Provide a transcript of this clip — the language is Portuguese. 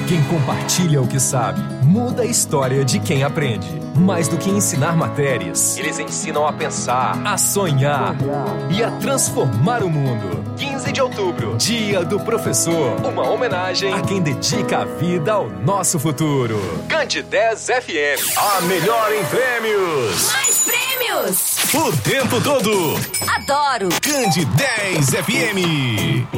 Quem compartilha o que sabe, muda a história de quem aprende. Mais do que ensinar matérias, eles ensinam a pensar, a sonhar e a transformar o mundo. 15 de outubro, Dia do Professor. Uma homenagem a quem dedica a vida ao nosso futuro. Candidez FM, a melhor em prêmios. Mais prêmios! O tempo todo. Adoro! Candidez FM.